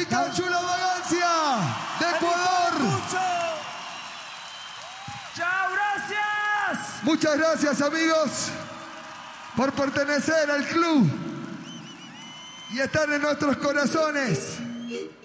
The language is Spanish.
Pikachu La Vagancia de Ecuador. ¡Chao, gracias! Muchas gracias, amigos, por pertenecer al club y estar en nuestros corazones.